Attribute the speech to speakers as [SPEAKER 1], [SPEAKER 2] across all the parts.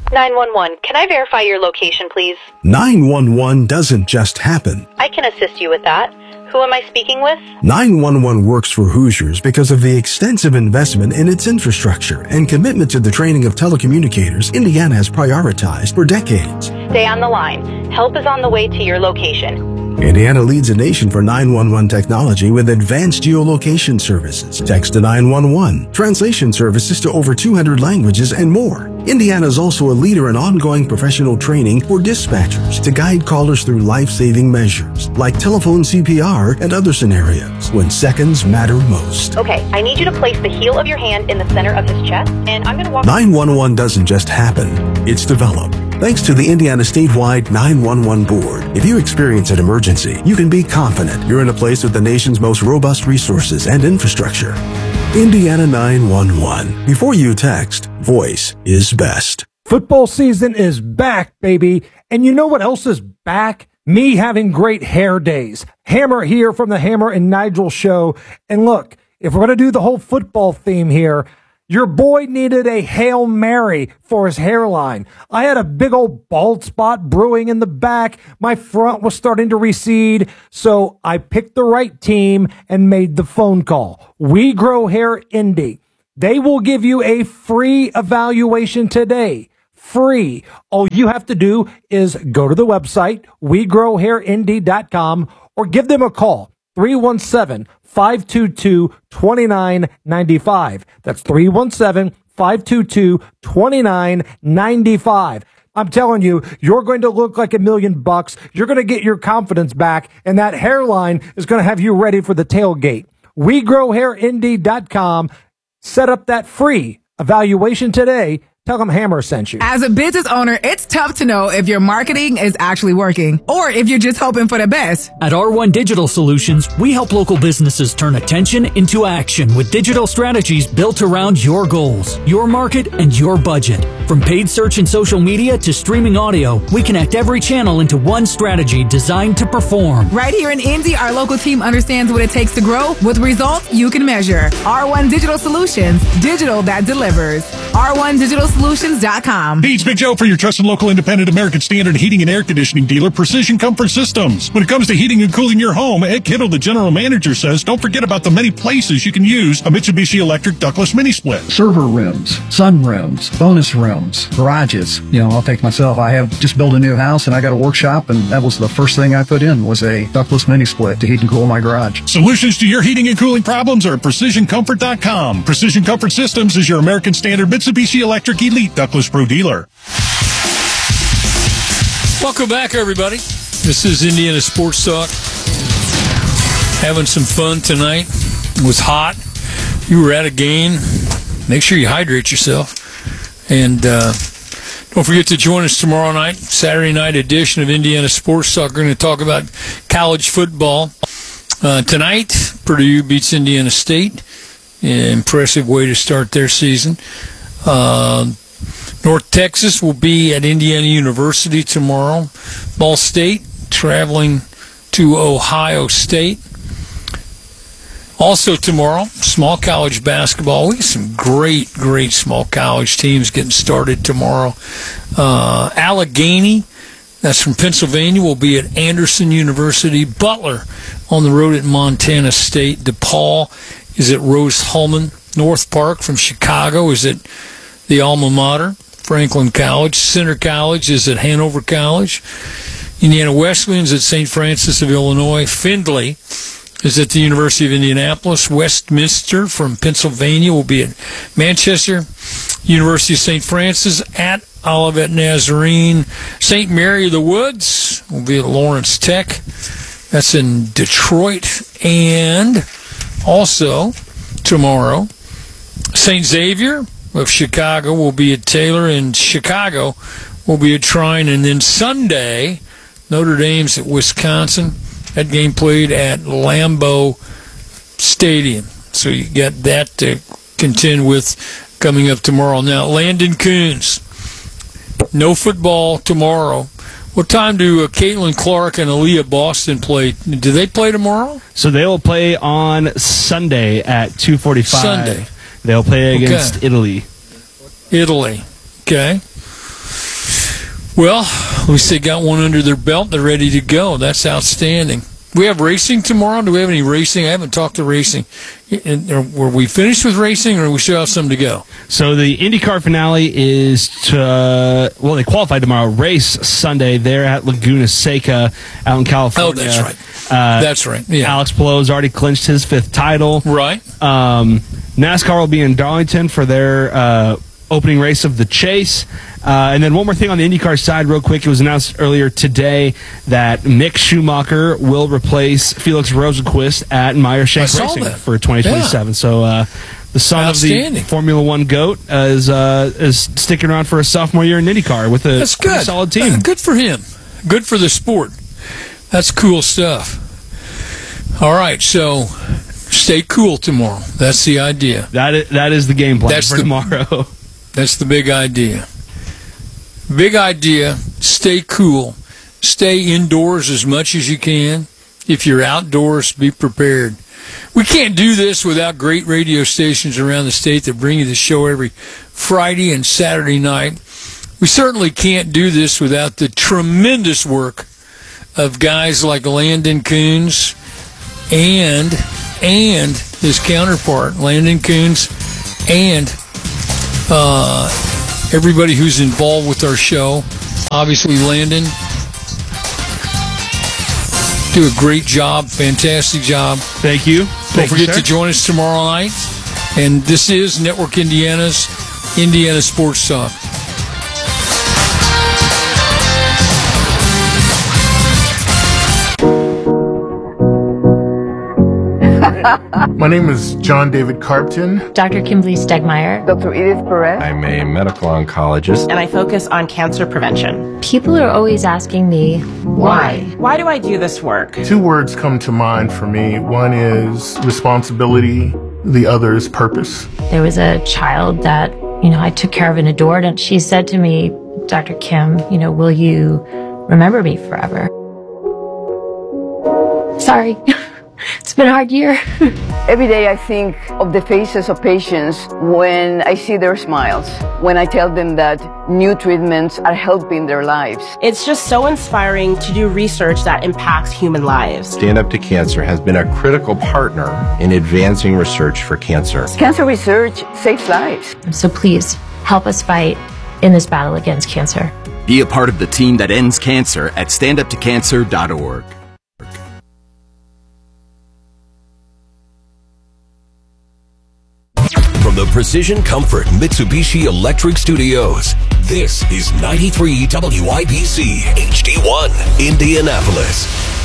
[SPEAKER 1] 911, can I verify your location, please?
[SPEAKER 2] 911 doesn't just happen.
[SPEAKER 1] I can assist you with that. Who am I speaking with?
[SPEAKER 2] 911 works for Hoosiers because of the extensive investment in its infrastructure and commitment to the training of telecommunicators Indiana has prioritized for decades.
[SPEAKER 1] Stay on the line. Help is on the way to your location.
[SPEAKER 2] Indiana leads the nation for 911 technology with advanced geolocation services, text to 911, translation services to over 200 languages, and more. Indiana is also a leader in ongoing professional training for dispatchers to guide callers through life-saving measures, like telephone CPR and other scenarios when seconds matter most.
[SPEAKER 1] Okay, I need you to place the heel of your hand in the center of his chest, and I'm going to walk...
[SPEAKER 2] 911 doesn't just happen, it's developed. Thanks to the Indiana Statewide 911 Board, if you experience an emergency, you can be confident you're in a place with the nation's most robust resources and infrastructure. Indiana 911. Before you text, voice is best.
[SPEAKER 3] Football season is back, baby. And you know what else is back? Me having great hair days. Hammer here from the Hammer and Nigel show. And look, if we're going to do the whole football theme here, your boy needed a Hail Mary for his hairline. I had a big old bald spot brewing in the back. My front was starting to recede. So I picked the right team and made the phone call. We Grow Hair Indy. They will give you a free evaluation today. Free. All you have to do is go to the website, wegrowhairindy.com, or give them a call, 317-522-2995. That's 317-522-2995. I'm telling you, you're going to look like $1 million. You're going to get your confidence back, and that hairline is going to have you ready for the tailgate. wegrowhairindy.com. Set up that free evaluation today. Tell them Hammer sent you.
[SPEAKER 4] As a business owner, it's tough to know if your marketing is actually working or if you're just hoping for the best.
[SPEAKER 5] At R1 Digital Solutions, we help local businesses turn attention into action with digital strategies built around your goals, your market, and your budget. From paid search and social media to streaming audio, we connect every channel into one strategy designed to perform.
[SPEAKER 4] Right here in Indy, our local team understands what it takes to grow with results you can measure. R1 Digital Solutions, digital that delivers. R1DigitalSolutions.com.
[SPEAKER 6] Hey, it's Big Joe for your trusted local independent American Standard heating and air conditioning dealer, Precision Comfort Systems. When it comes to heating and cooling your home, Ed Kittle, the general manager, says don't forget about the many places you can use a Mitsubishi Electric ductless mini split.
[SPEAKER 7] Server rooms, sun rooms, bonus rooms, garages. You know, I'll take myself. I have just built a new house and I got a workshop, and that was the first thing I put in was a ductless mini split to heat and cool my garage.
[SPEAKER 6] Solutions to your heating and cooling problems are at PrecisionComfort.com. Precision Comfort Systems is your American Standard Mitsubishi Electric Elite Ductless Pro dealer.
[SPEAKER 8] Welcome back, everybody. This is Indiana Sports Talk. Having some fun tonight. It was hot. You were at a game. Make sure you hydrate yourself. And don't forget to join us tomorrow night, Saturday night edition of Indiana Sports Talk. We're going to talk about college football. Tonight, Purdue beats Indiana State. Impressive way to start their season. North Texas will be at Indiana University tomorrow. Ball State traveling to Ohio State. Also tomorrow, small college basketball. We got some great small college teams getting started tomorrow. Allegheny, that's from Pennsylvania, will be at Anderson University. Butler on the road at Montana State. DePaul is at Rose-Hulman. North Park from Chicago is at the alma mater, Franklin College. Center College is at Hanover College. Indiana Wesleyan's at St. Francis of Illinois. Findlay is at the University of Indianapolis. Westminster from Pennsylvania will be at Manchester. University of St. Francis at Olivet Nazarene. St. Mary of the Woods will be at Lawrence Tech. That's in Detroit. And also tomorrow, St. Xavier of Chicago will be at Taylor, and Chicago will be at Trine. And then Sunday, Notre Dame's at Wisconsin. That game played at Lambeau Stadium. So you got that to contend with coming up tomorrow. Now, Landon Coons, no football tomorrow. What time do Caitlin Clark and Aaliyah Boston play? Do they play tomorrow?
[SPEAKER 9] So they will play on Sunday at 2:45.
[SPEAKER 8] Sunday.
[SPEAKER 9] They'll play against Italy.
[SPEAKER 8] Italy. Okay. Well, at least they got one under their belt. They're ready to go. That's outstanding. We have racing tomorrow. Do we have any racing? I haven't talked to racing. Were we finished with racing, or we still have some to go?
[SPEAKER 9] So the IndyCar finale is they qualified tomorrow. Race Sunday. They're at Laguna Seca out in California.
[SPEAKER 8] Oh, that's right. That's right. Yeah.
[SPEAKER 9] Alex Palou's already clinched his 5th title.
[SPEAKER 8] Right.
[SPEAKER 9] NASCAR will be in Darlington for their opening race of the Chase. And then one more thing on the IndyCar side real quick. It was announced earlier today that Mick Schumacher will replace Felix Rosenqvist at Meyer-Shank Racing for 2027. Yeah. So the son of the Formula One GOAT is sticking around for a sophomore year in IndyCar with a pretty solid team.
[SPEAKER 8] Good for him. Good for the sport. That's cool stuff. All right, so stay cool tomorrow. That's the idea.
[SPEAKER 9] That is the game plan for tomorrow.
[SPEAKER 8] That's the big idea. Big idea, stay cool. Stay indoors as much as you can. If you're outdoors, be prepared. We can't do this without great radio stations around the state that bring you the show every Friday and Saturday night. We certainly can't do this without the tremendous work of guys like Landon Coons and his counterpart, Landon Coons, and everybody who's involved with our show. Obviously, Landon, do a great job, fantastic job.
[SPEAKER 9] Thank you.
[SPEAKER 8] Don't forget to join us tomorrow night. And this is Network Indiana's Indiana Sports Talk.
[SPEAKER 10] My name is John David Carpton.
[SPEAKER 11] Dr. Kimberly Stegmeyer.
[SPEAKER 12] Dr. Edith Perez.
[SPEAKER 13] I'm a medical oncologist.
[SPEAKER 14] And I focus on cancer prevention.
[SPEAKER 11] People are always asking me, why?
[SPEAKER 14] Why do I do this work?
[SPEAKER 10] 2 words come to mind for me. One is responsibility. The other is purpose.
[SPEAKER 11] There was a child that, I took care of and adored, and she said to me, Dr. Kim, will you remember me forever? Sorry. It's been a hard year.
[SPEAKER 12] Every day I think of the faces of patients when I see their smiles, when I tell them that new treatments are helping their lives.
[SPEAKER 14] It's just so inspiring to do research that impacts human lives.
[SPEAKER 13] Stand Up to Cancer has been a critical partner in advancing research for cancer.
[SPEAKER 12] Cancer research saves lives.
[SPEAKER 11] So please help us fight in this battle against cancer.
[SPEAKER 15] Be a part of the team that ends cancer at standuptocancer.org.
[SPEAKER 16] From the Precision Comfort Mitsubishi Electric Studios, this is 93 WIBC HD1, Indianapolis.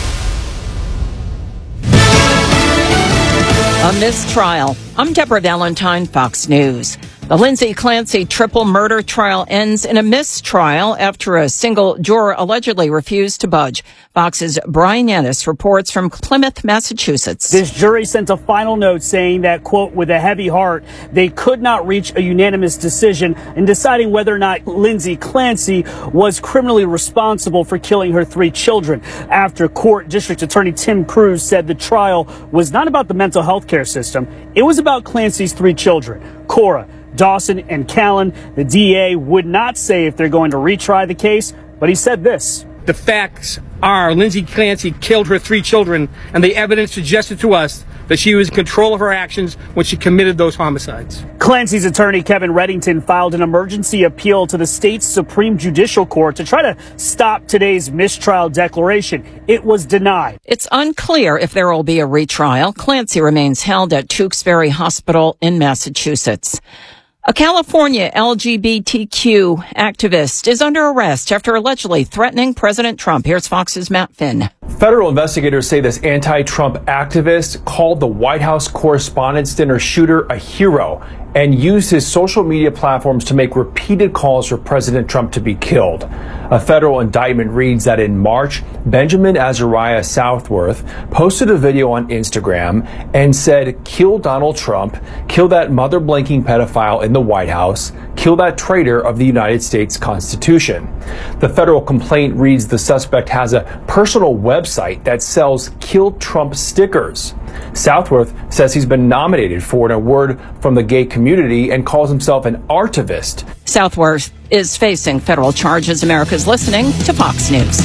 [SPEAKER 17] A mistrial. I'm Deborah Valentine, Fox News. The Lindsay Clancy triple murder trial ends in a mistrial after a single juror allegedly refused to budge. Fox's Brian Yannis reports from Plymouth, Massachusetts.
[SPEAKER 18] This jury sent a final note saying that, quote, with a heavy heart, they could not reach a unanimous decision in deciding whether or not Lindsay Clancy was criminally responsible for killing her 3 children. After court, District Attorney Tim Cruz said the trial was not about the mental health care system. It was about Clancy's 3 children, Cora, Dawson, and Callan. The DA would not say if they're going to retry the case, but he said this.
[SPEAKER 19] The facts are Lindsay Clancy killed her 3 children, and the evidence suggested to us that she was in control of her actions when she committed those homicides.
[SPEAKER 18] Clancy's attorney, Kevin Reddington, filed an emergency appeal to the state's Supreme Judicial Court to try to stop today's mistrial declaration. It was denied.
[SPEAKER 17] It's unclear if there will be a retrial. Clancy remains held at Tewksbury Hospital in Massachusetts. A California LGBTQ activist is under arrest after allegedly threatening President Trump. Here's Fox's Matt Finn.
[SPEAKER 20] Federal investigators say this anti-Trump activist called the White House Correspondents' Dinner shooter a hero and used his social media platforms to make repeated calls for President Trump to be killed. A federal indictment reads that in March, Benjamin Azariah Southworth posted a video on Instagram and said, "Kill Donald Trump, kill that mother-blanking pedophile in the White House, kill that traitor of the United States Constitution." The federal complaint reads the suspect has a personal website that sells Kill Trump stickers. Southworth says he's been nominated for an award from the gay community and calls himself an artivist.
[SPEAKER 17] Southworth is facing federal charges. America's listening to Fox News.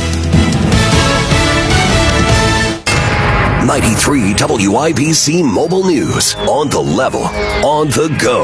[SPEAKER 16] 93 WIBC Mobile News. On the level, on the go.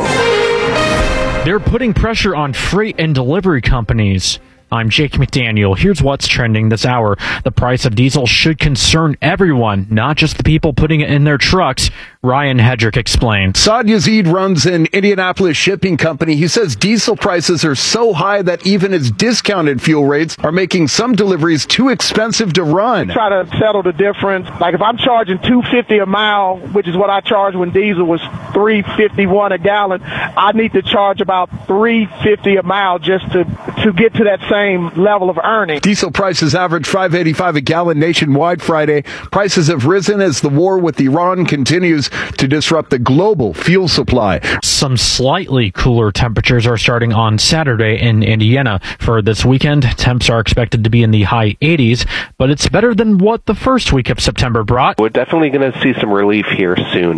[SPEAKER 21] They're putting pressure on freight and delivery companies. I'm Jake McDaniel. Here's what's trending this hour. The price of diesel should concern everyone, not just the people putting it in their trucks. Ryan Hedrick explains.
[SPEAKER 22] Saad Yazid runs an Indianapolis shipping company. He says diesel prices are so high that even its discounted fuel rates are making some deliveries too expensive to run.
[SPEAKER 23] Try to settle the difference. Like if I'm charging $2.50 a mile, which is what I charged when diesel was $3.51 a gallon, I need to charge about $3.50 a mile just to get to that same level of earning.
[SPEAKER 22] Diesel prices averaged $5.85 a gallon nationwide Friday. Prices have risen as the war with Iran continues to disrupt the global fuel supply.
[SPEAKER 21] Some slightly cooler temperatures are starting on Saturday in Indiana. For this weekend, temps are expected to be in the high 80s, but it's better than what the first week of September brought.
[SPEAKER 24] We're definitely going to see some relief here soon.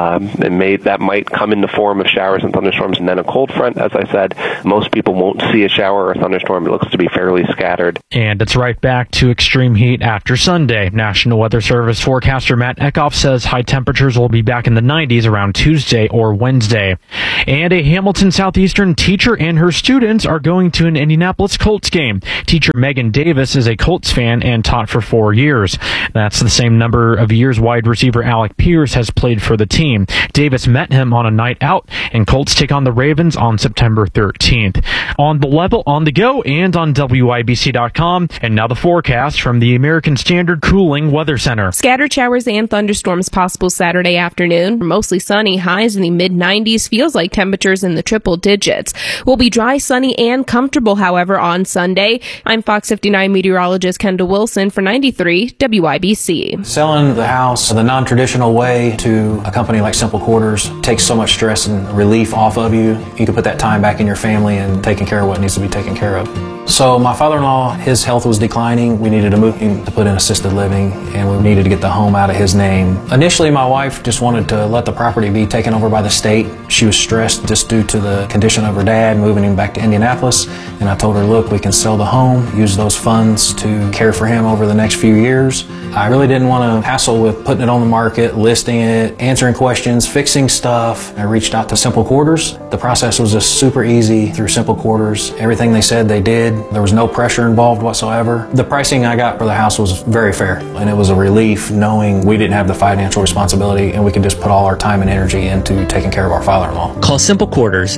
[SPEAKER 24] That might come in the form of showers and thunderstorms and then a cold front. As I said, most people won't see a shower or thunderstorm. It looks to be fairly scattered.
[SPEAKER 21] And it's right back to extreme heat after Sunday. National Weather Service forecaster Matt Eckhoff says high temperatures will be back in the 90s around Tuesday or Wednesday. And a Hamilton Southeastern teacher and her students are going to an Indianapolis Colts game. Teacher Megan Davis is a Colts fan and taught for 4 years. That's the same number of years wide receiver Alec Pierce has played for the team. Davis met him on a night out, and Colts take on the Ravens on September 13th. On the level, on the go, and on WIBC.com. And now the forecast from the American Standard Cooling Weather Center.
[SPEAKER 25] Scattered showers and thunderstorms possible Saturday afternoon. Mostly sunny, highs in the mid-90s. Feels like temperatures in the triple digits. Will be dry, sunny, and comfortable, however, on Sunday. I'm Fox 59 meteorologist Kendall Wilson for 93 WIBC.
[SPEAKER 26] Selling the house the non-traditional way to a company like Simple Quarters takes so much stress and relief off of you. You can put that time back in your family and taking care of what needs to be taken care of. So my father-in-law, his health was declining. We needed to move him to put in assisted living, and we needed to get the home out of his name. Initially, my wife just wanted to let the property be taken over by the state. She was stressed just due to the condition of her dad, moving him back to Indianapolis. And I told her, look, we can sell the home, use those funds to care for him over the next few years. I really didn't want to hassle with putting it on the market, listing it, answering questions, fixing stuff. I reached out to Simple Quarters. The process was just super easy through Simple Quarters. Everything they said they did. There was no pressure involved whatsoever. The pricing I got for the house was very fair, and it was a relief knowing we didn't have the financial responsibility and we could just put all our time and energy into taking care of our father-in-law.
[SPEAKER 27] Call Simple Quarters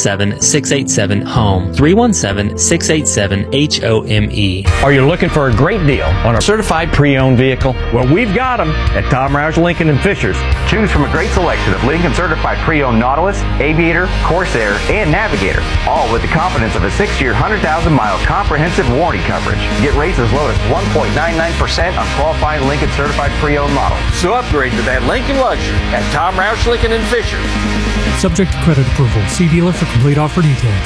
[SPEAKER 27] 317-687-HOME, 317-687-HOME.
[SPEAKER 28] Are you looking for a great deal on a certified pre-owned vehicle? Well, we've got them at Tom Roush Lincoln and Fishers.
[SPEAKER 29] Choose from a great selection of Lincoln certified pre-owned Nautilus, Aviator, Corsair, and Navigator, all with the confidence of a 6-year, 100,000-mile comprehensive warranty coverage. Get rates as low as 1.99% on qualifying Lincoln certified pre-owned models.
[SPEAKER 28] So upgrade to that Lincoln luxury at Tom Roush Lincoln and Fishers.
[SPEAKER 30] Subject to credit approval. See dealer for complete offer details.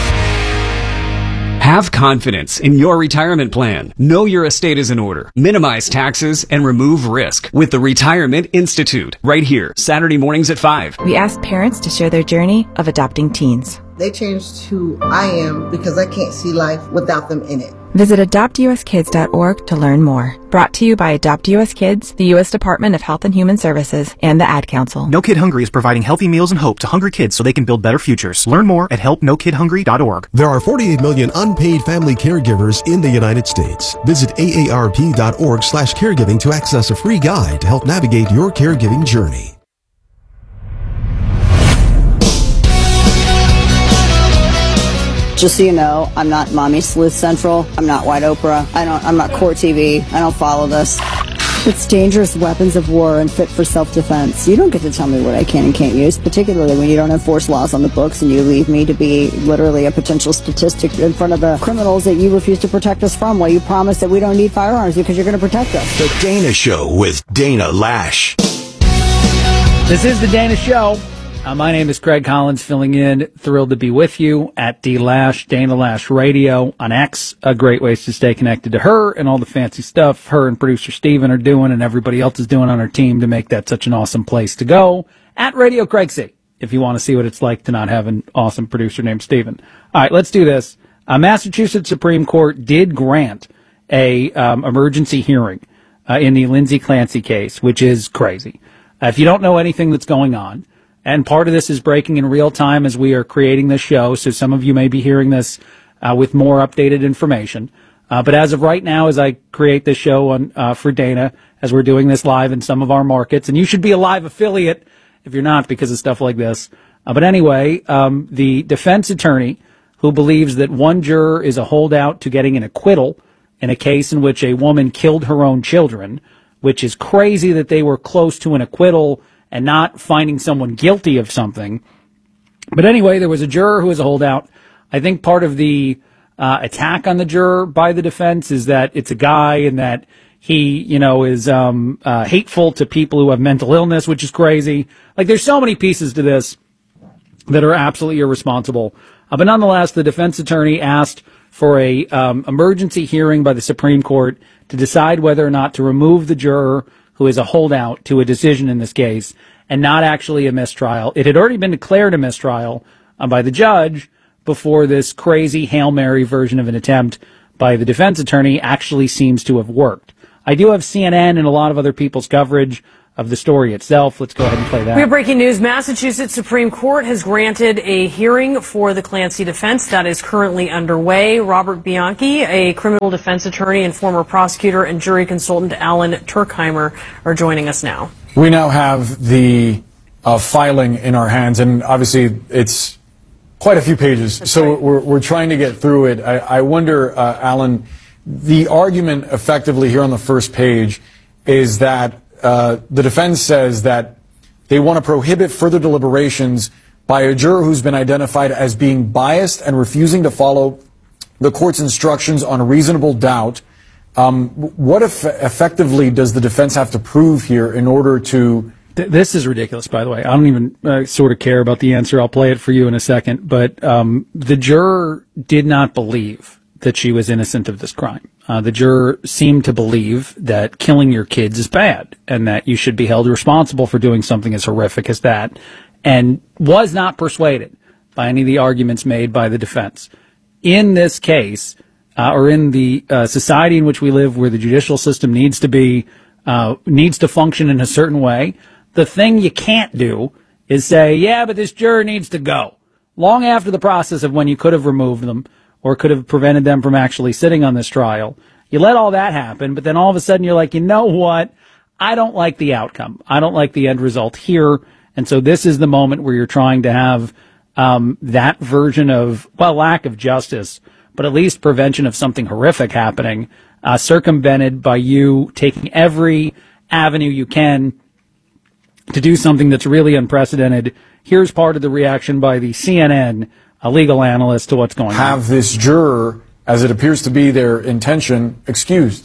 [SPEAKER 31] Have confidence in your retirement plan. Know your estate is in order. Minimize taxes and remove risk with the Retirement Institute. Right here, Saturday mornings at 5.
[SPEAKER 32] We ask parents to share their journey of adopting teens.
[SPEAKER 33] They changed who I am because I can't see life without them in it.
[SPEAKER 32] Visit adoptuskids.org to learn more. Brought to you by Adopt US Kids, the U.S. Department of Health and Human Services, and the Ad Council.
[SPEAKER 34] No Kid Hungry is providing healthy meals and hope to hungry kids so they can build better futures. Learn more at helpnokidhungry.org.
[SPEAKER 2] There are 48 million unpaid family caregivers in the United States. Visit aarp.org/caregiving to access a free guide to help navigate your caregiving journey.
[SPEAKER 35] Just so you know, I'm not Mommy Sleuth Central. I'm not White Oprah. I'm not Core TV. I don't follow this. It's dangerous weapons of war and fit for self-defense. You don't get to tell me what I can and can't use, particularly when you don't enforce laws on the books and you leave me to be literally a potential statistic in front of the criminals that you refuse to protect us from while you promise that we don't need firearms because you're going to protect us.
[SPEAKER 16] The Dana Show with Dana Lash.
[SPEAKER 36] This is The Dana Show. My name is Craig Collins, filling in. Thrilled to be with you at D-Lash, Dana Lash Radio on X. Great ways to stay connected to her and all the fancy stuff her and producer Steven are doing and everybody else is doing on her team to make that such an awesome place to go. At Radio Craig C. if you want to see what it's like to not have an awesome producer named Steven. All right, let's do this. Massachusetts Supreme Court did grant a emergency hearing in the Lindsay Clancy case, which is crazy. If you don't know anything that's going on, and part of this is breaking in real time as we are creating this show, so some of you may be hearing this with more updated information. But as of right now, as I create this show on for Dana, as we're doing this live in some of our markets, and you should be a live affiliate if you're not because of stuff like this. But anyway, the defense attorney who believes that one juror is a holdout to getting an acquittal in a case in which a woman killed her own children, which is crazy that they were close to an acquittal and not finding someone guilty of something. But anyway, there was a juror who was a holdout. I think part of the attack on the juror by the defense is that it's a guy and that he, is hateful to people who have mental illness, which is crazy. Like, there's so many pieces to this that are absolutely irresponsible. But nonetheless, the defense attorney asked for a emergency hearing by the Supreme Court to decide whether or not to remove the juror who is a holdout to a decision in this case and not actually a mistrial. It had already been declared a mistrial by the judge before this crazy Hail Mary version of an attempt by the defense attorney actually seems to have worked. I do have CNN and a lot of other people's coverage of the story itself. Let's go ahead and play that.
[SPEAKER 1] We have breaking news. Massachusetts Supreme Court has granted a hearing for the Clancy defense that is currently underway. Robert Bianchi, a criminal defense attorney and former prosecutor, and jury consultant Alan Turkheimer are joining us now.
[SPEAKER 3] We now have the filing in our hands, and obviously it's quite a few pages. That's so right. We're trying to get through it. I wonder, Alan, the argument effectively here on the first page is that the defense says that they want to prohibit further deliberations by a juror who's been identified as being biased and refusing to follow the court's instructions on reasonable doubt. What effectively does the defense have to prove here in order to...
[SPEAKER 36] This is ridiculous, by the way. I don't even sort of care about the answer. I'll play it for you in a second. But the juror did not believe that she was innocent of this crime. The juror seemed to believe that killing your kids is bad and that you should be held responsible for doing something as horrific as that, and was not persuaded by any of the arguments made by the defense. In this case, or in the society in which we live, where the judicial system needs to function in a certain way, the thing you can't do is say, yeah, but this juror needs to go, long after the process of when you could have removed them or could have prevented them from actually sitting on this trial. You let all that happen, but then all of a sudden you're like, you know what? I don't like the outcome. I don't like the end result here. And so this is the moment where you're trying to have that version of, well, lack of justice, but at least prevention of something horrific happening, circumvented by you taking every avenue you can to do something that's really unprecedented. Here's part of the reaction by the CNN legal analyst to what's going on.
[SPEAKER 3] Have this juror, as it appears to be their intention, excused.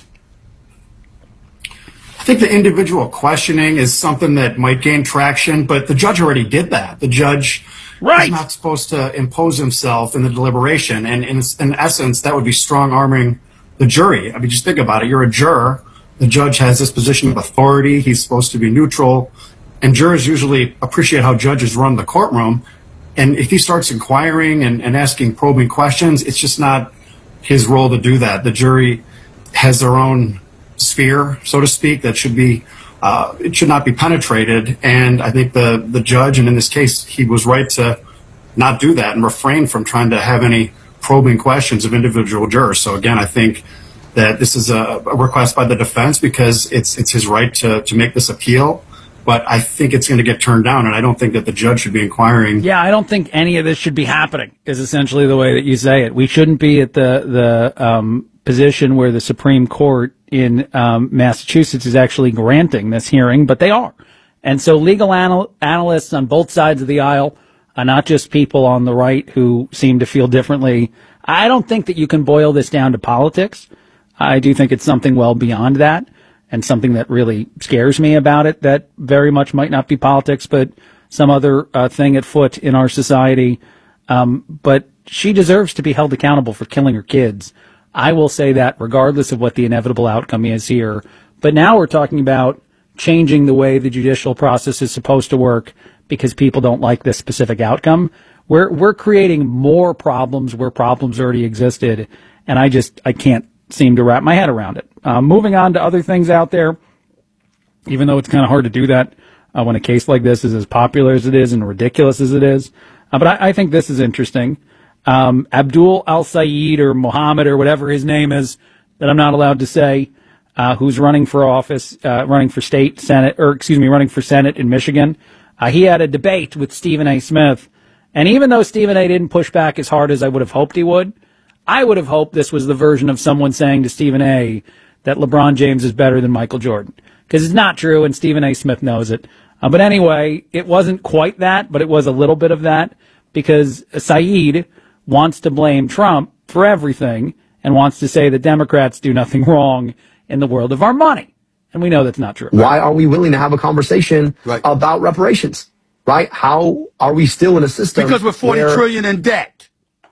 [SPEAKER 4] I think the individual questioning is something that might gain traction, but the judge already did that. The judge is not supposed to impose himself in the deliberation, and in essence, that would be strong-arming the jury. I mean, just think about it. You're a juror. The judge has this position of authority. He's supposed to be neutral, and jurors usually appreciate how judges run the courtroom. And if he starts inquiring and asking probing questions, it's just not his role to do that. The jury has their own sphere, so to speak, that should be, it should not be penetrated. And I think the judge, and in this case, he was right to not do that and refrain from trying to have any probing questions of individual jurors. So again, I think that this is a request by the defense because it's his right to make this appeal. But I think it's going to get turned down, and I don't think that the judge should be inquiring.
[SPEAKER 36] Yeah, I don't think any of this should be happening, is essentially the way that you say it. We shouldn't be at the position where the Supreme Court in Massachusetts is actually granting this hearing, but they are. And so legal analysts on both sides of the aisle, not just people on the right who seem to feel differently, I don't think that you can boil this down to politics. I do think it's something well beyond that. And something that really scares me about it, that very much might not be politics, but some other thing at foot in our society. But she deserves to be held accountable for killing her kids. I will say that regardless of what the inevitable outcome is here. But now we're talking about changing the way the judicial process is supposed to work, because people don't like this specific outcome. We're creating more problems where problems already existed, and I can't seem to wrap my head around it. Moving on to other things out there, even though it's kind of hard to do that when a case like this is as popular as it is and ridiculous as it is. But I think this is interesting. Abdul al-Sayed or Muhammad or whatever his name is that I'm not allowed to say, who's running for office, running for Senate in Michigan. He had a debate with Stephen A. Smith. And even though Stephen A. didn't push back as hard as I would have hoped he would, I would have hoped this was the version of someone saying to Stephen A. that LeBron James is better than Michael Jordan. Because it's not true, and Stephen A. Smith knows it. But anyway, it wasn't quite that, but it was a little bit of that, because Saeed wants to blame Trump for everything and wants to say that Democrats do nothing wrong in the world of our money. And we know that's not true.
[SPEAKER 5] Why are we willing to have a conversation about reparations? Right? How are we still in a system?
[SPEAKER 6] Because we're $40 trillion in debt.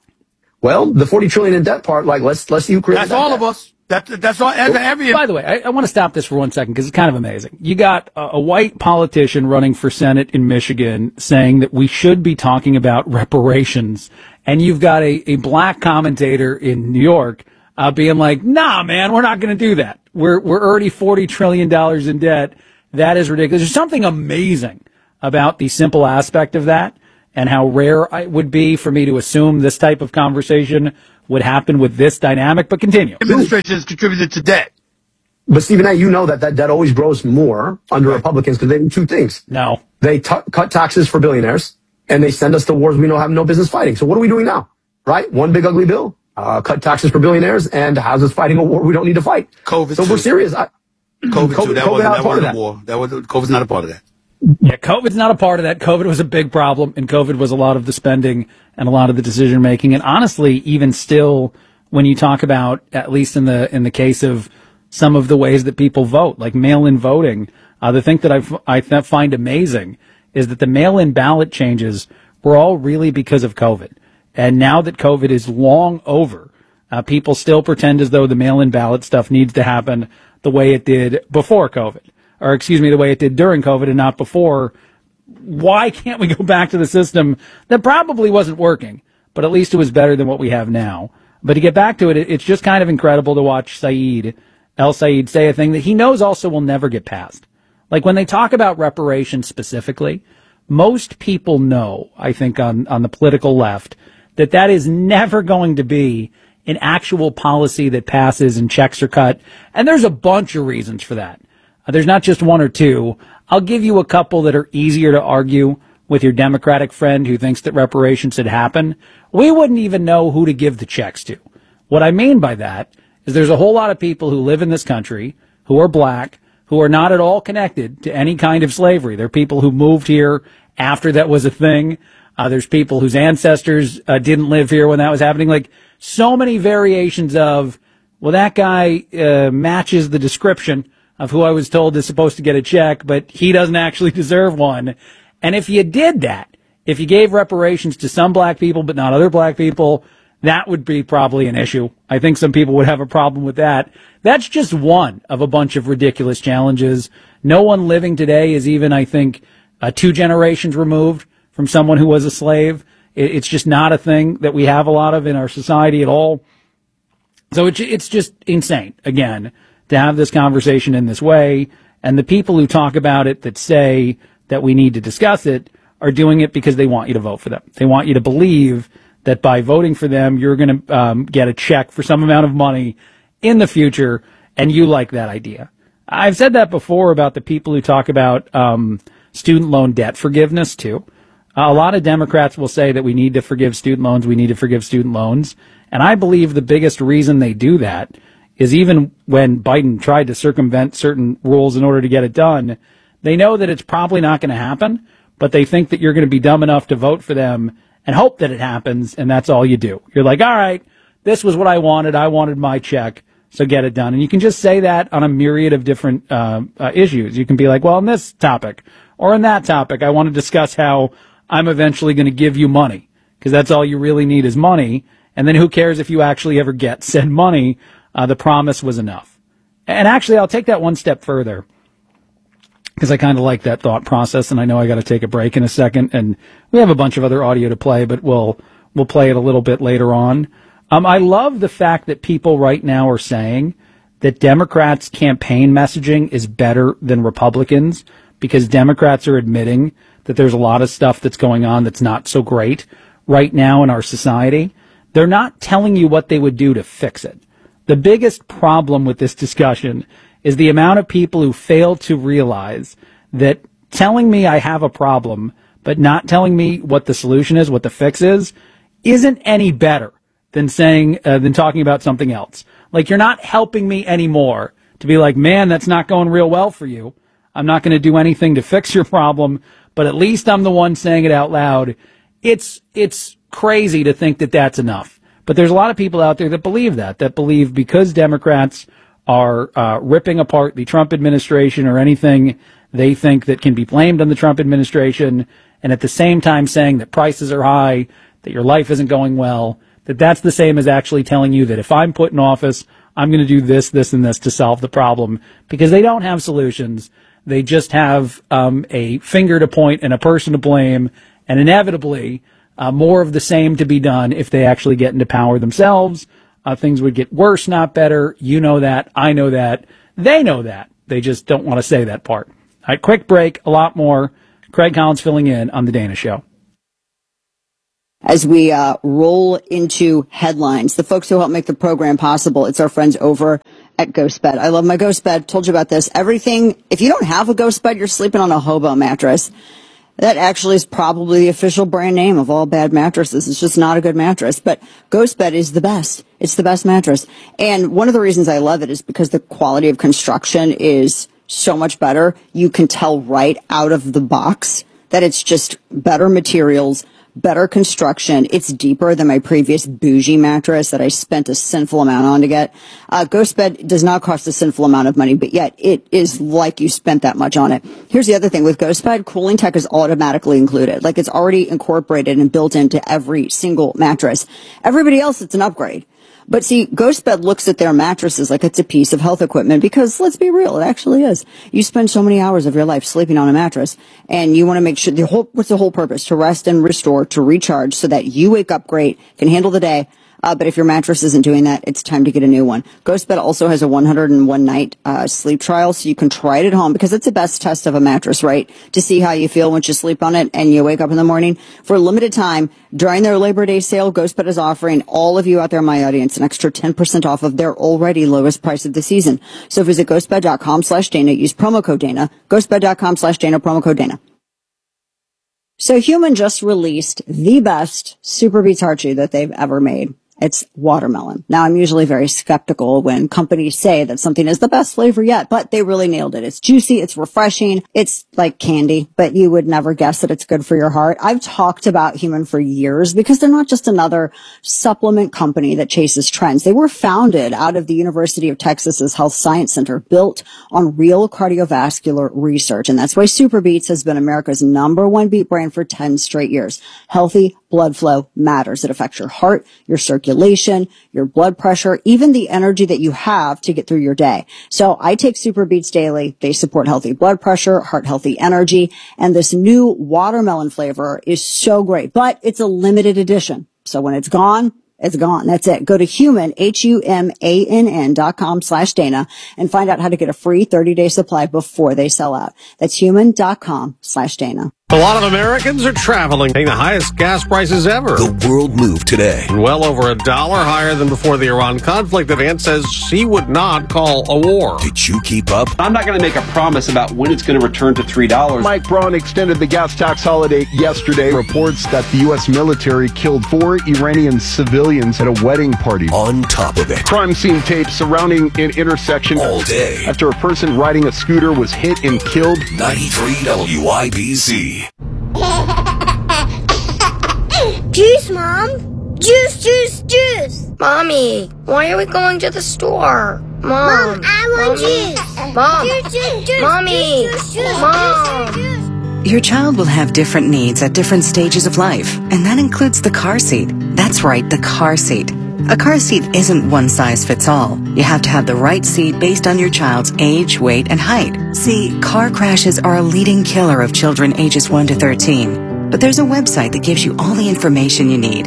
[SPEAKER 5] Well, the $40 trillion in debt part, let's see who created that.
[SPEAKER 6] That's all of us. That's all.
[SPEAKER 36] By the way, I want to stop this for 1 second because it's kind of amazing. You got a white politician running for Senate in Michigan saying that we should be talking about reparations, and you've got a black commentator in New York being like, "Nah, man, we're not going to do that. We're already $40 trillion in debt. That is ridiculous." There's something amazing about the simple aspect of that and how rare it would be for me to assume this type of conversation would happen with this dynamic. But continue.
[SPEAKER 6] Administration has contributed to debt.
[SPEAKER 5] But Stephen A., you know that debt always grows more under Republicans because they do two things.
[SPEAKER 36] No.
[SPEAKER 5] They cut taxes for billionaires, and they send us to wars we have no business fighting. So what are we doing now? Right? One big ugly bill, cut taxes for billionaires, and how's us fighting a war we don't need to fight?
[SPEAKER 6] COVID.
[SPEAKER 5] So we're serious.
[SPEAKER 6] COVID too. That wasn't a war. COVID's not a part of that.
[SPEAKER 36] Yeah, COVID's not a part of that. COVID was a big problem, and COVID was a lot of the spending and a lot of the decision making. And honestly, even still, when you talk about, at least in the case of some of the ways that people vote, like mail-in voting, the thing that I find amazing is that the mail-in ballot changes were all really because of COVID. And now that COVID is long over, people still pretend as though the mail-in ballot stuff needs to happen the way it did before COVID. Or the way it did during COVID and not before. Why can't we go back to the system that probably wasn't working, but at least it was better than what we have now? But to get back to it, it's just kind of incredible to watch Saeed El-Sayed say a thing that he knows also will never get passed. Like when they talk about reparations specifically, most people know, I think on the political left, that is never going to be an actual policy that passes and checks are cut. And there's a bunch of reasons for that. There's not just one or two. I'll give you a couple that are easier to argue with your Democratic friend who thinks that reparations should happen. We wouldn't even know who to give the checks to. What I mean by that is there's a whole lot of people who live in this country who are black, who are not at all connected to any kind of slavery. They're people who moved here after that was a thing. There's people whose ancestors didn't live here when that was happening. Like so many variations of, well, that guy matches the description of who I was told is supposed to get a check, but he doesn't actually deserve one. And if you did that, if you gave reparations to some black people but not other black people, that would be probably an issue. I think some people would have a problem with that. That's just one of a bunch of ridiculous challenges. No one living today is even, I think, 2 generations removed from someone who was a slave. It's just not a thing that we have a lot of in our society at all. So it's just insane, again, to have this conversation in this way. And the people who talk about it that say that we need to discuss it are doing it because they want you to vote for them. They want you to believe that by voting for them, you're going to get a check for some amount of money in the future, and you like that idea. I've said that before about the people who talk about student loan debt forgiveness, too. A lot of Democrats will say that we need to forgive student loans, we need to forgive student loans. And I believe the biggest reason they do that is even when Biden tried to circumvent certain rules in order to get it done, they know that it's probably not going to happen, but they think that you're going to be dumb enough to vote for them and hope that it happens, and that's all you do. You're like, all right, this was what I wanted my check, so get it done. And you can just say that on a myriad of different issues. You can be like, well, in this topic or in that topic, I want to discuss how I'm eventually going to give you money, because that's all you really need is money. And then who cares if you actually ever get said money? The promise was enough. And actually, I'll take that one step further. because I kind of like that thought process, and I know I got to take a break in a second, and we have a bunch of other audio to play, but we'll play it a little bit later on. I love the fact that people right now are saying that Democrats' campaign messaging is better than Republicans, because Democrats are admitting that there's a lot of stuff that's going on that's not so great right now in our society. They're not telling you what they would do to fix it. The biggest problem with this discussion is the amount of people who fail to realize that telling me I have a problem, but not telling me what the solution is, what the fix is, isn't any better than than talking about something else. Like, you're not helping me anymore to be like, man, that's not going real well for you. I'm not going to do anything to fix your problem, but at least I'm the one saying it out loud. It's crazy to think that that's enough. But there's a lot of people out there that believe that believe because Democrats are ripping apart the Trump administration or anything they think that can be blamed on the Trump administration, and at the same time saying that prices are high, that your life isn't going well, that's the same as actually telling you that if I'm put in office, I'm going to do this, this, and this to solve the problem, because they don't have solutions. They just have a finger to point and a person to blame, and inevitably more of the same to be done if they actually get into power themselves. Things would get worse, not better. You know that. I know that. They know that. They just don't want to say that part. All right, quick break, a lot more. Craig Collins filling in on The Dana Show.
[SPEAKER 35] As we roll into headlines, the folks who help make the program possible, it's our friends over at GhostBed. I love my GhostBed. Told you about this. Everything, if you don't have a GhostBed, you're sleeping on a hobo mattress. That actually is probably the official brand name of all bad mattresses. It's just not a good mattress. But GhostBed is the best. It's the best mattress. And one of the reasons I love it is because the quality of construction is so much better. You can tell right out of the box that it's just better materials, better construction. It's deeper than my previous bougie mattress that I spent a sinful amount on to get. GhostBed does not cost a sinful amount of money, but yet it is like you spent that much on it. Here's the other thing with GhostBed, cooling tech is automatically included. Like, it's already incorporated and built into every single mattress. Everybody else, it's an upgrade. But see, GhostBed looks at their mattresses like it's a piece of health equipment, because let's be real, it actually is. You spend so many hours of your life sleeping on a mattress, and you want to make sure what's the whole purpose? To rest and restore, to recharge, so that you wake up great, can handle the day. But if your mattress isn't doing that, it's time to get a new one. GhostBed also has a 101 night sleep trial, so you can try it at home, because it's the best test of a mattress, right? To see how you feel once you sleep on it and you wake up in the morning. For a limited time, during their Labor Day sale, GhostBed is offering all of you out there, my audience, an extra 10% off of their already lowest price of the season. So visit ghostbed.com/Dana, use promo code Dana, ghostbed.com/Dana, promo code Dana. So Human just released the best Super Beets Heart Chew that they've ever made. It's watermelon. Now, I'm usually very skeptical when companies say that something is the best flavor yet, but they really nailed it. It's juicy, it's refreshing, it's like candy, but you would never guess that it's good for your heart. I've talked about Human for years because they're not just another supplement company that chases trends. They were founded out of the University of Texas's Health Science Center, built on real cardiovascular research. And that's why Super Beets has been America's #1 beet brand for 10 straight years. Healthy blood flow matters. It affects your heart, your circulation, your blood pressure, even the energy that you have to get through your day. So I take Super Beets daily. They support healthy blood pressure, heart healthy energy, and this new watermelon flavor is so great, but it's a limited edition. So when it's gone, it's gone. That's it. Go to humann.com/Dana and find out how to get a free 30-day supply before they sell out. That's human.com/Dana.
[SPEAKER 7] A lot of Americans are traveling, paying the highest gas prices ever.
[SPEAKER 16] The world moved today.
[SPEAKER 7] Well over $1 higher than before the Iran conflict. The Vance says he would not call a war.
[SPEAKER 16] Did you keep up?
[SPEAKER 8] I'm not going to make a promise about when it's going to return to $3.
[SPEAKER 9] Mike Braun extended the gas tax holiday yesterday. Reports that the U.S. military killed 4 Iranian civilians at a wedding party.
[SPEAKER 16] On top of it,
[SPEAKER 9] crime scene tape surrounding an intersection
[SPEAKER 16] all day
[SPEAKER 9] after a person riding a scooter was hit and killed.
[SPEAKER 16] 93 WIBC.
[SPEAKER 10] Juice, Mom! Juice, juice, juice! Mommy, why are we going to the store? Mom, I want juice! Mom! Juice, juice, juice! Mommy! Juice, juice, Mom! Juice, juice.
[SPEAKER 11] Your child will have different needs at different stages of life, and that includes the car seat. That's right, the car seat. A car seat isn't one size fits all. You have to have the right seat based on your child's age, weight, and height. See, car crashes are a leading killer of children ages 1 to 13. But there's a website that gives you all the information you need.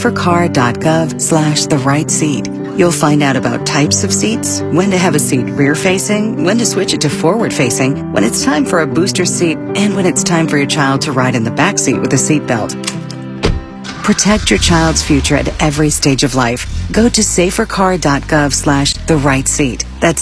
[SPEAKER 11] safercar.gov/the-right-seat. You'll find out about types of seats, when to have a seat rear-facing, when to switch it to forward-facing, when it's time for a booster seat, and when it's time for your child to ride in the back seat with a seatbelt. Protect your child's future at every stage of life. Go to safercar.gov/the-right-seat. That's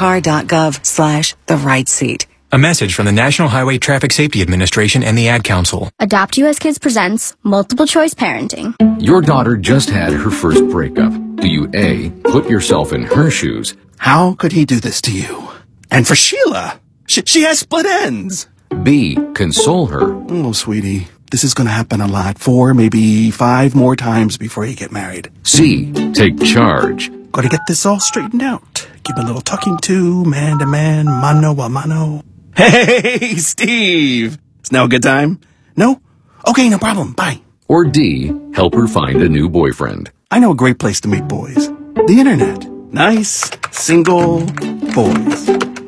[SPEAKER 11] safercar.gov/the-right-seat.
[SPEAKER 12] A message from the National Highway Traffic Safety Administration and the Ad Council.
[SPEAKER 10] Adopt US Kids presents Multiple Choice Parenting.
[SPEAKER 13] Your daughter just had her first breakup. Do you A, put yourself in her shoes?
[SPEAKER 6] How could he do this to you? And for Sheila, she has split ends.
[SPEAKER 13] B, console her.
[SPEAKER 6] Oh, sweetie, this is going to happen a lot. 4, maybe 5 more times before you get married.
[SPEAKER 13] C, take charge.
[SPEAKER 6] Got to get this all straightened out. Give a little talking to, man to man, mano a mano. Hey, Steve! Is now a good time? No? Okay, no problem. Bye.
[SPEAKER 13] Or D, help her find a new boyfriend.
[SPEAKER 6] I know a great place to meet boys. The internet. Nice, single boys.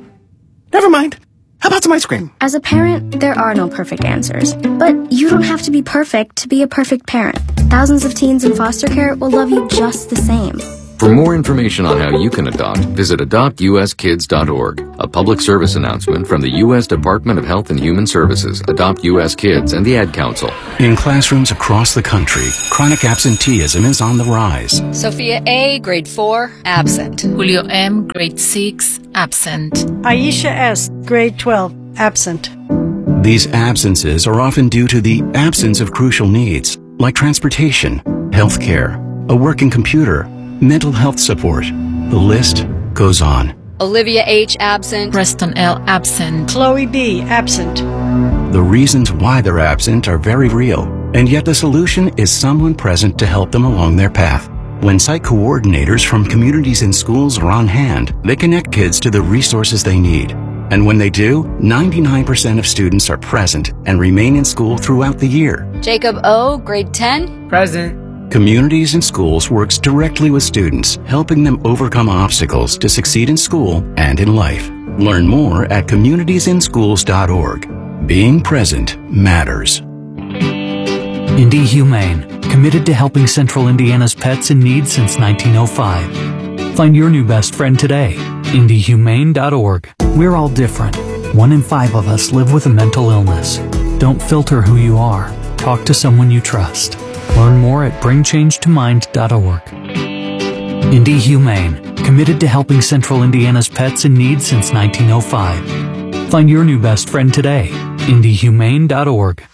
[SPEAKER 6] Never mind. How about some ice cream?
[SPEAKER 10] As a parent, there are no perfect answers. But you don't have to be perfect to be a perfect parent. Thousands of teens in foster care will love you just the same.
[SPEAKER 13] For more information on how you can adopt, visit adoptuskids.org. A public service announcement from the U.S. Department of Health and Human Services, Adopt U.S. Kids, and the Ad Council.
[SPEAKER 14] In classrooms across the country, chronic absenteeism is on the rise.
[SPEAKER 15] Sophia A., grade 4, absent.
[SPEAKER 17] Julio M., grade 6, absent.
[SPEAKER 18] Aisha S., grade 12, absent.
[SPEAKER 14] These absences are often due to the absence of crucial needs, like transportation, health care, a working computer, mental health support. The list goes on.
[SPEAKER 15] Olivia H. absent.
[SPEAKER 17] Preston L. absent.
[SPEAKER 18] Chloe B. absent.
[SPEAKER 14] The reasons why they're absent are very real, and yet the solution is someone present to help them along their path. When site coordinators from communities and schools are on hand, they connect kids to the resources they need. And when they do, 99% of students are present and remain in school throughout the year.
[SPEAKER 15] Jacob O., grade 10.
[SPEAKER 17] Present.
[SPEAKER 14] Communities and Schools works directly with students, helping them overcome obstacles to succeed in school and in life. Learn more at communitiesinschools.org. Being present matters.
[SPEAKER 30] Indy Humane, committed to helping Central Indiana's pets in need since 1905. Find your new best friend today. IndyHumane.org. We're all different. 1 in 5 of us live with a mental illness. Don't filter who you are. Talk to someone you trust. Learn more at bringchangetomind.org. Indy Humane, committed to helping Central Indiana's pets in need since 1905. Find your new best friend today. IndyHumane.org.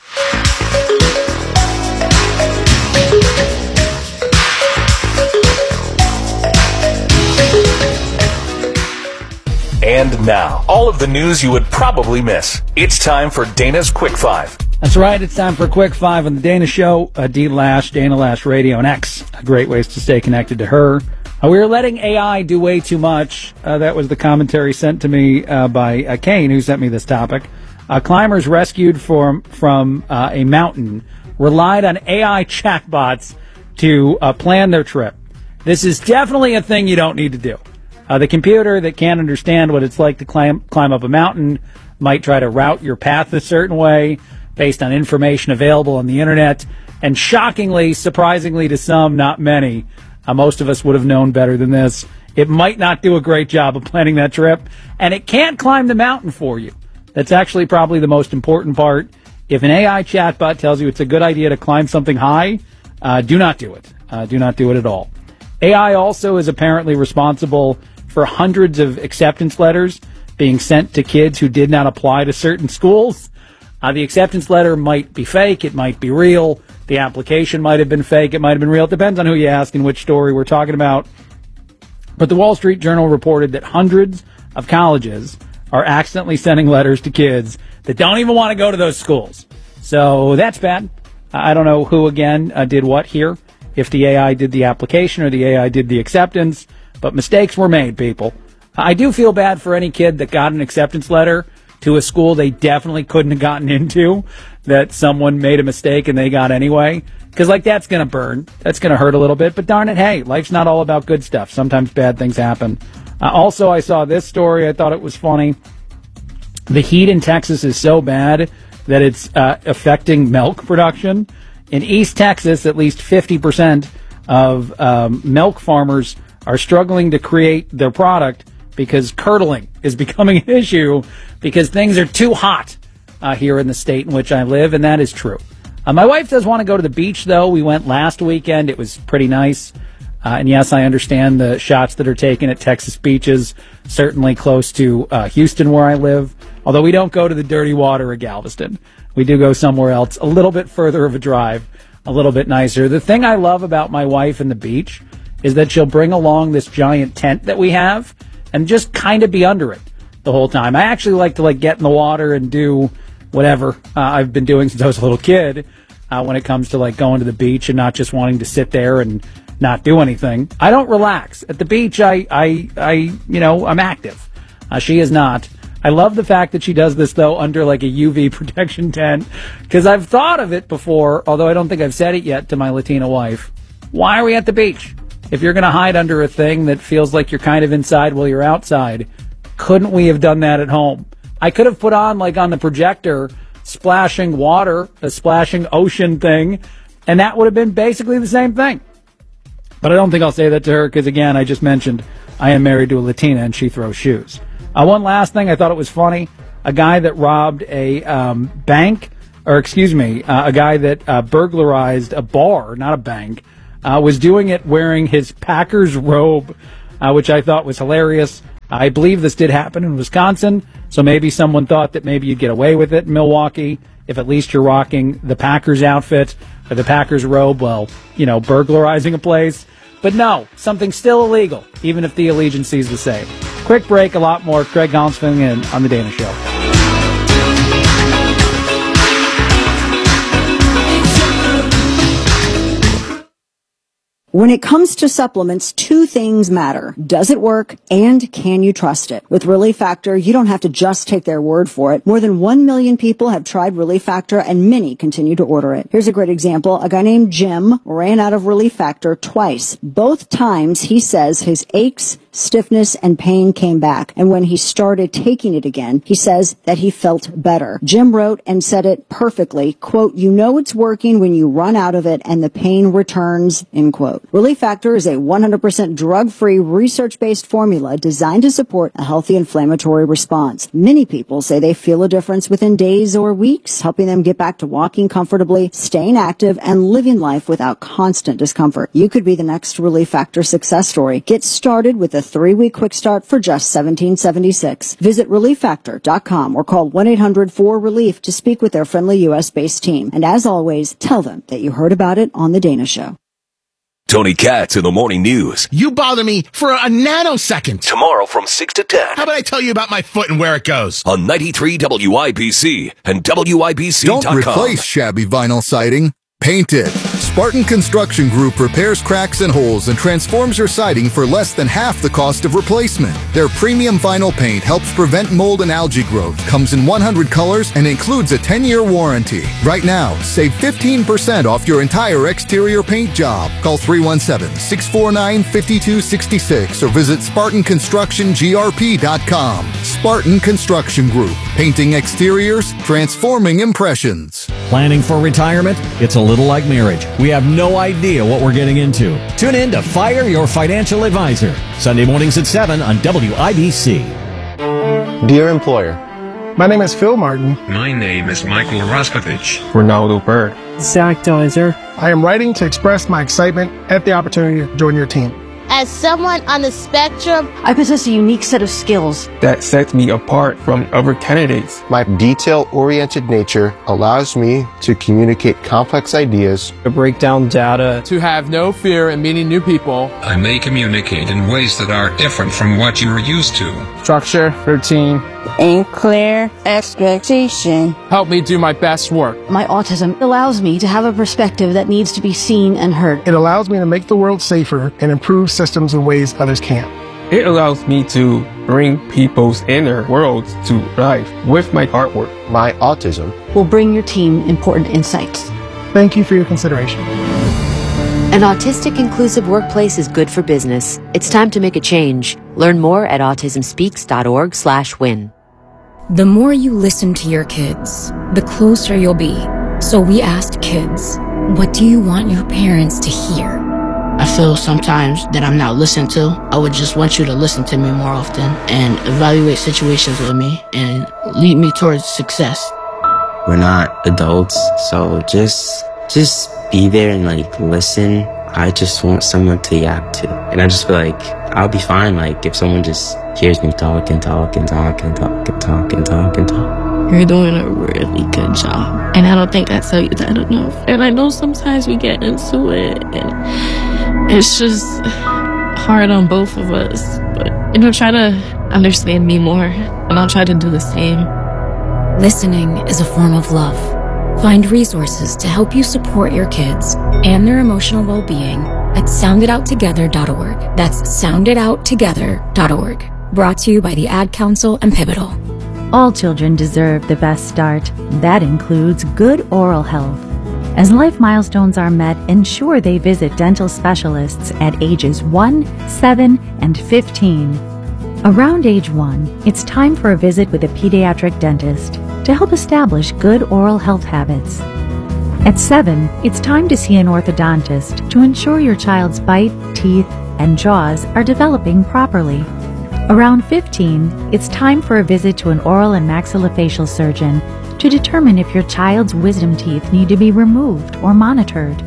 [SPEAKER 19] And now, all of the news you would probably miss. It's time for Dana's Quick 5.
[SPEAKER 36] That's right. It's time for a Quick 5 on the Dana Show. D Lash, Dana Lash Radio, and X. Great ways to stay connected to her. We are letting AI do way too much. That was the commentary sent to me by Kane, who sent me this topic. Climbers rescued from a mountain relied on AI chatbots to plan their trip. This is definitely a thing you don't need to do. The computer that can't understand what it's like to climb up a mountain might try to route your path a certain way based on information available on the internet. And shockingly, surprisingly to some, not many, most of us would have known better than this. It might not do a great job of planning that trip, and it can't climb the mountain for you. That's actually probably the most important part. If an AI chatbot tells you it's a good idea to climb something high, do not do it. Do not do it at all. AI also is apparently responsible for hundreds of acceptance letters being sent to kids who did not apply to certain schools. The acceptance letter might be fake. It might be real. The application might have been fake. It might have been real. It depends on who you ask and which story we're talking about. But the Wall Street Journal reported that hundreds of colleges are accidentally sending letters to kids that don't even want to go to those schools. So that's bad. I don't know who, again, did what here, if the AI did the application or the AI did the acceptance, but mistakes were made, people. I do feel bad for any kid that got an acceptance letter to a school they definitely couldn't have gotten into, that someone made a mistake and they got anyway. Because, like, that's going to burn. That's going to hurt a little bit. But darn it, hey, life's not all about good stuff. Sometimes bad things happen. Also, I saw this story. I thought it was funny. The heat in Texas is so bad that it's affecting milk production. In East Texas, at least 50% of milk farmers are struggling to create their product because curdling is becoming an issue because things are too hot here in the state in which I live, and that is true. My wife does want to go to the beach, though. We went last weekend. It was pretty nice. And yes, I understand the shots that are taken at Texas beaches, certainly close to Houston where I live, although we don't go to the dirty water of Galveston. We do go somewhere else, a little bit further of a drive, a little bit nicer. The thing I love about my wife and the beach is that she'll bring along this giant tent that we have and just kind of be under it the whole time. I actually like to get in the water and do whatever I've been doing since I was a little kid when it comes to going to the beach and not just wanting to sit there and not do anything. I don't relax. At the beach, I'm active. She is not. I love the fact that she does this, though, under a UV protection tent, because I've thought of it before, although I don't think I've said it yet to my Latina wife. Why are we at the beach? If you're going to hide under a thing that feels like you're kind of inside while you're outside, couldn't we have done that at home? I could have put on, on the projector, splashing water, a splashing ocean thing, and that would have been basically the same thing. But I don't think I'll say that to her because, again, I just mentioned I am married to a Latina and she throws shoes. One last thing, I thought it was funny. A guy that robbed a bank, a guy that burglarized a bar, not a bank, was doing it wearing his Packers robe, which I thought was hilarious. I believe this did happen in Wisconsin, so maybe someone thought that maybe you'd get away with it in Milwaukee if at least you're rocking the Packers outfit or the Packers robe while, burglarizing a place. But no, something still illegal, even if the allegiance is the same. Quick break, a lot more. Craig Collins filling in on The Dana Show.
[SPEAKER 35] When it comes to supplements, two things matter. Does it work and can you trust it? With Relief Factor, you don't have to just take their word for it. More than 1 million people have tried Relief Factor and many continue to order it. Here's a great example. A guy named Jim ran out of Relief Factor twice. Both times he says his aches, stiffness, and pain came back. And when he started taking it again, he says that he felt better. Jim wrote and said it perfectly, quote, "You know it's working when you run out of it and the pain returns," end quote. Relief Factor is a 100% drug-free, research-based formula designed to support a healthy inflammatory response. Many people say they feel a difference within days or weeks, helping them get back to walking comfortably, staying active, and living life without constant discomfort. You could be the next Relief Factor success story. Get started with a 3-week quick start for just $17.76. Visit ReliefFactor.com or call 1-800-4RELIEF to speak with their friendly U.S.-based team. And as always, tell them that you heard about it on The Dana Show.
[SPEAKER 16] Tony Katz in the Morning News.
[SPEAKER 6] You bother me for a nanosecond.
[SPEAKER 16] Tomorrow from 6 to 10.
[SPEAKER 6] How about I tell you about my foot and where it goes?
[SPEAKER 16] On 93 WIBC and WIBC.com.
[SPEAKER 1] Don't replace shabby vinyl siding. Paint it. Spartan Construction Group repairs cracks and holes and transforms your siding for less than half the cost of replacement. Their premium vinyl paint helps prevent mold and algae growth, comes in 100 colors, and includes a 10-year warranty. Right now, save 15% off your entire exterior paint job. Call 317-649-5266 or visit SpartanConstructionGRP.com. Spartan Construction Group. Painting exteriors, transforming impressions.
[SPEAKER 2] Planning for retirement? It's a little like marriage. We have no idea what we're getting into. Tune in to Fire Your Financial Advisor, Sunday mornings at 7 on WIBC.
[SPEAKER 20] Dear employer,
[SPEAKER 21] my name is Phil Martin.
[SPEAKER 22] My name is Michael Raskovich.
[SPEAKER 21] Ronaldo Bird.
[SPEAKER 23] Zach Deiser.
[SPEAKER 21] I am writing to express my excitement at the opportunity to join your team.
[SPEAKER 24] As someone on the spectrum,
[SPEAKER 23] I possess a unique set of skills
[SPEAKER 21] that sets me apart from other candidates.
[SPEAKER 20] My detail-oriented nature allows me to communicate complex ideas,
[SPEAKER 21] to break down data, to have no fear in meeting new people.
[SPEAKER 22] I may communicate in ways that are different from what you're used to.
[SPEAKER 21] Structure, routine,
[SPEAKER 24] and clear expectation
[SPEAKER 21] help me do my best work.
[SPEAKER 23] My autism allows me to have a perspective that needs to be seen and heard.
[SPEAKER 21] It allows me to make the world safer and improve systems in ways others can't.
[SPEAKER 3] It allows me to bring people's inner worlds to life with my artwork.
[SPEAKER 20] My autism
[SPEAKER 23] will bring your team important insights.
[SPEAKER 21] Thank you for your consideration.
[SPEAKER 4] An autistic inclusive workplace is good for business. It's time to make a change. Learn more at autismspeaks.org/win.
[SPEAKER 5] The more you listen to your kids, the closer you'll be. So we asked kids, what do you want your parents to hear?
[SPEAKER 24] I feel sometimes that I'm not listened to. I would just want you to listen to me more often and evaluate situations with me and lead me towards success.
[SPEAKER 7] We're not adults, so just be there and listen. I just want someone to yap to. And I just feel like I'll be fine if someone just hears me talk and talk and talk and talk and talk and talk and talk.
[SPEAKER 24] You're doing a really good job. And I don't think that's not enough. And I know sometimes we get into it and it's just hard on both of us. But try to understand me more and I'll try to do the same.
[SPEAKER 5] Listening is a form of love. Find resources to help you support your kids and their emotional well-being at sounditouttogether.org. That's sounditouttogether.org. Brought to you by the Ad Council and Pivotal.
[SPEAKER 8] All children deserve the best start. That includes good oral health. As life milestones are met, ensure they visit dental specialists at ages 1, 7, and 15. Around age 1, it's time for a visit with a pediatric dentist to help establish good oral health habits. At 7, it's time to see an orthodontist to ensure your child's bite, teeth, and jaws are developing properly. Around 15, it's time for a visit to an oral and maxillofacial surgeon to determine if your child's wisdom teeth need to be removed or monitored.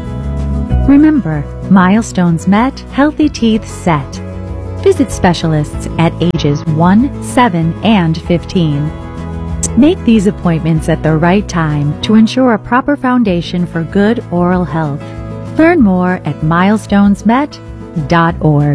[SPEAKER 8] Remember, milestones met, healthy teeth set. Visit specialists at ages 1, 7, and 15. Make these appointments at the right time to ensure a proper foundation for good oral health. Learn more at milestonesmet.org.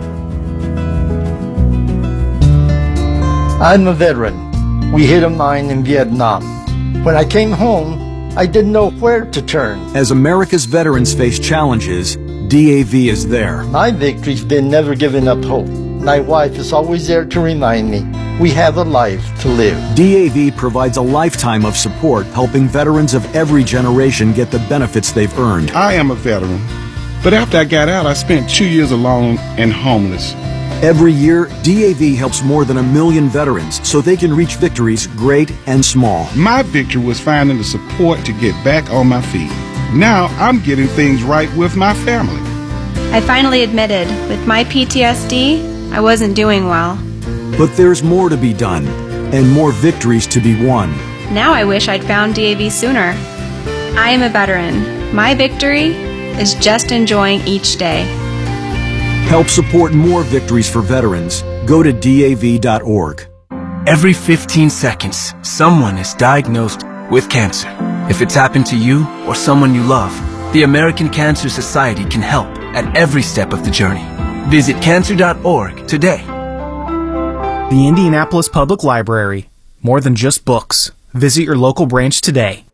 [SPEAKER 9] I'm a veteran. We hit a mine in Vietnam. When I came home, I didn't know where to turn.
[SPEAKER 11] As America's veterans face challenges, DAV is there.
[SPEAKER 9] My victory's been never giving up hope. My wife is always there to remind me we have a life to live.
[SPEAKER 11] DAV provides a lifetime of support, helping veterans of every generation get the benefits they've earned.
[SPEAKER 6] I am a veteran, but after I got out, I spent 2 years alone and homeless.
[SPEAKER 11] Every year, DAV helps more than 1 million veterans so they can reach victories great and small.
[SPEAKER 6] My victory was finding the support to get back on my feet. Now I'm getting things right with my family.
[SPEAKER 25] I finally admitted, with my PTSD, I wasn't doing well.
[SPEAKER 11] But there's more to be done, and more victories to be won.
[SPEAKER 25] Now I wish I'd found DAV sooner. I am a veteran. My victory is just enjoying each day.
[SPEAKER 11] Help support more victories for veterans. Go to DAV.org.
[SPEAKER 26] Every 15 seconds, someone is diagnosed with cancer. If it's happened to you or someone you love, the American Cancer Society can help at every step of the journey. Visit cancer.org today.
[SPEAKER 27] The Indianapolis Public Library. More than just books. Visit your local branch today.